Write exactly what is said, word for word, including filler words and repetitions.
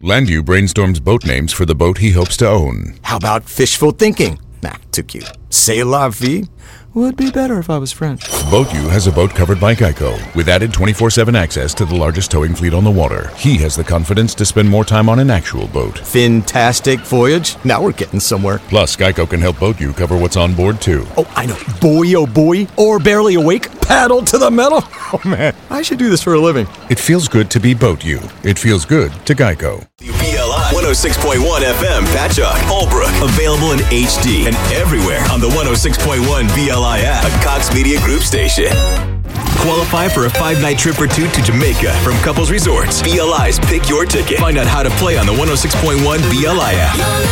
Landu brainstorms boat names for the boat he hopes to own. How about fishful thinking? Nah, too cute. C'est la vie? Would be better if I was French. BoatU has a boat covered by Geico, with added twenty-four seven access to the largest towing fleet on the water. He has the confidence to spend more time on an actual boat. Fantastic voyage. Now we're getting somewhere. Plus, Geico can help BoatU cover what's on board, too. Oh, I know. Boy, oh boy. Or barely awake. Paddle to the metal. Oh, man. I should do this for a living. It feels good to be BoatU. It feels good to Geico. B L I one oh six point one F M, Patchogue, Holbrook. Available in H D and everywhere on the one oh six point one B L I app, a Cox Media Group station. Qualify for a five-night trip or two to Jamaica from Couples Resorts. B L I's Pick Your Ticket. Find out how to play on the one oh six point one B L I app.